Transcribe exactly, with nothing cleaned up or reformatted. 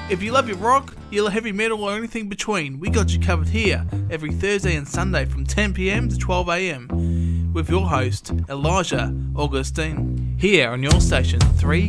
If you love your rock, your heavy metal or anything between, we got you covered here every Thursday and Sunday from ten p m to twelve a m with your host, Elijah Augustine, here on your station three